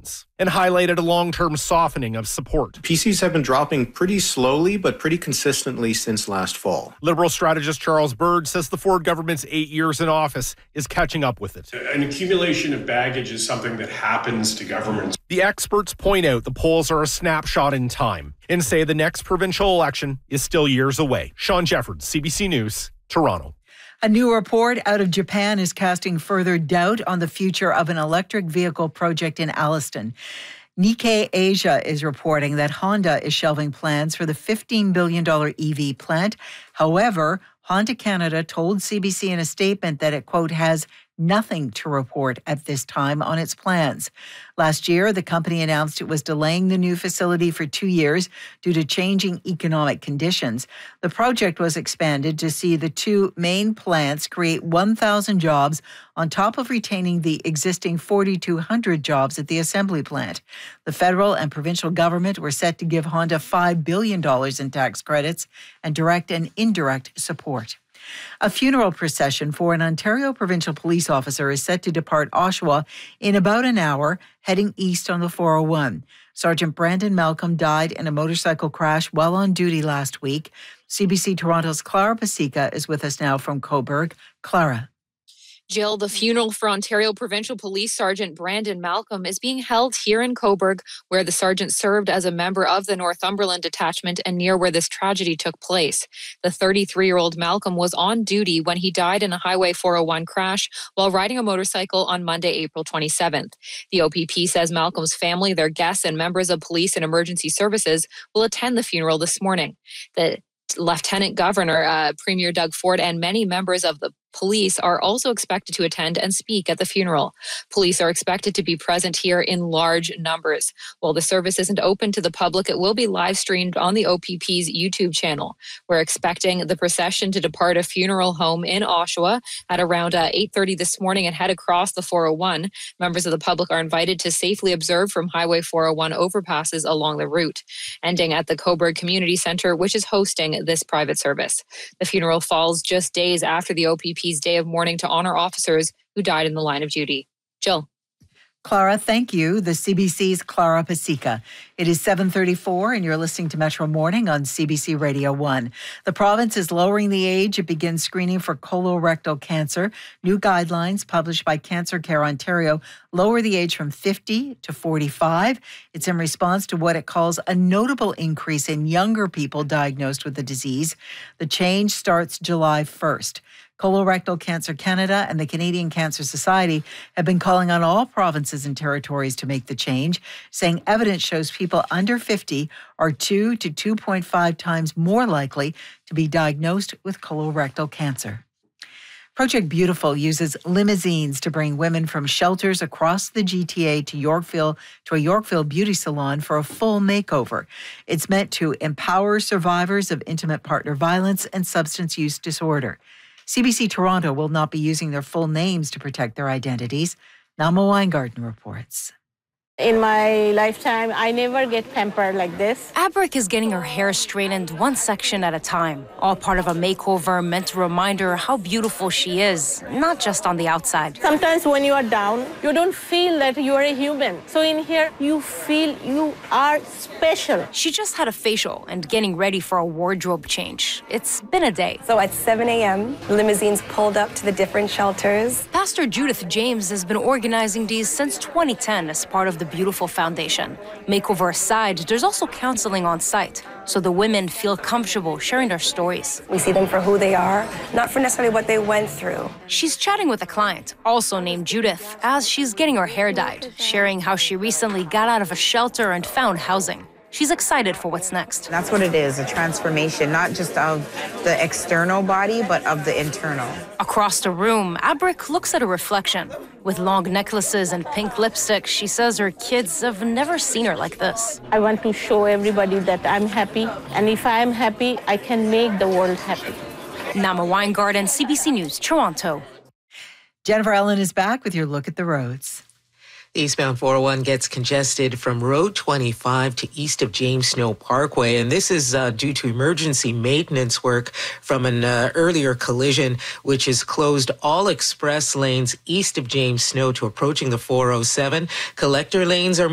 funds and highlighted a long-term softening of support. PCs have been dropping pretty slowly, but pretty consistently since last fall. Liberal strategist Charles Bird says the Ford government's 8 years in office is catching up with it. An accumulation of baggage is something that happens to governments. The experts point out the polls are a snapshot in time and say the next provincial election is still years away. Sean Jeffords, CBC News, Toronto. A new report out of Japan is casting further doubt on the future of an electric vehicle project in Alliston. Nikkei Asia is reporting that Honda is shelving plans for the $15 billion EV plant. However, Honda Canada told CBC in a statement that it, quote, has nothing to report at this time on its plans. Last year, the company announced it was delaying the new facility for 2 years due to changing economic conditions. The project was expanded to see the two main plants create 1,000 jobs on top of retaining the existing 4,200 jobs at the assembly plant. The federal and provincial government were set to give Honda $5 billion in tax credits and direct and indirect support. A funeral procession for an Ontario provincial police officer is set to depart Oshawa in about an hour, heading east on the 401. Sergeant Brandon Malcolm died in a motorcycle crash while on duty last week. CBC Toronto's Clara Pasica is with us now from Cobourg. Clara. Jill, the funeral for Ontario Provincial Police Sergeant Brandon Malcolm is being held here in Cobourg, where the sergeant served as a member of the Northumberland Detachment and near where this tragedy took place. The 33-year-old Malcolm was on duty when he died in a Highway 401 crash while riding a motorcycle on Monday, April 27th. The OPP says Malcolm's family, their guests, and members of police and emergency services will attend the funeral this morning. The Lieutenant Governor, Premier Doug Ford, and many members of the police are also expected to attend and speak at the funeral. Police are expected to be present here in large numbers. While the service isn't open to the public, it will be live streamed on the OPP's YouTube channel. We're expecting the procession to depart a funeral home in Oshawa at around 8:30 this morning and head across the 401. Members of the public are invited to safely observe from Highway 401 overpasses along the route, ending at the Cobourg Community Centre, which is hosting this private service. The funeral falls just days after the OPP's day of mourning to honor officers who died in the line of duty. Jill. Clara, thank you. The CBC's Clara Pasica. It is 7:34 and you're listening to Metro Morning on CBC Radio 1. The province is lowering the age it begins screening for colorectal cancer. New guidelines published by Cancer Care Ontario lower the age from 50 to 45. It's in response to what it calls a notable increase in younger people diagnosed with the disease. The change starts July 1st. Colorectal Cancer Canada and the Canadian Cancer Society have been calling on all provinces and territories to make the change, saying evidence shows people under 50 are 2 to 2.5 times more likely to be diagnosed with colorectal cancer. Project Beautiful uses limousines to bring women from shelters across the GTA to a Yorkville beauty salon for a full makeover. It's meant to empower survivors of intimate partner violence and substance use disorder. CBC Toronto will not be using their full names to protect their identities. Nama Weingarten reports. In my lifetime, I never get pampered like this. Abrick is getting her hair straightened one section at a time, all part of a makeover meant to remind her how beautiful she is, not just on the outside. Sometimes when you are down, you don't feel that you are a human. So in here, you feel you are special. She just had a facial and getting ready for a wardrobe change. It's been a day. So at 7 a.m., limousines pulled up to the different shelters. Pastor Judith James has been organizing these since 2010 as part of the Beautiful Foundation. Makeover aside, there's also counseling on site, so the women feel comfortable sharing their stories. We see them for who they are, not for necessarily what they went through. She's chatting with a client, also named Judith, as she's getting her hair dyed, sharing how she recently got out of a shelter and found housing. She's excited for what's next. That's what it is, a transformation, not just of the external body, but of the internal. Across the room, Abrick looks at a reflection. With long necklaces and pink lipstick, she says her kids have never seen her like this. I want to show everybody that I'm happy, and if I'm happy, I can make the world happy. Nama Weingarten, CBC News, Toronto. Jennifer Ellen is back with your look at the roads. The eastbound 401 gets congested from Road 25 to east of James Snow Parkway, and this is due to emergency maintenance work from an earlier collision, which has closed all express lanes east of James Snow to approaching the 407. Collector lanes are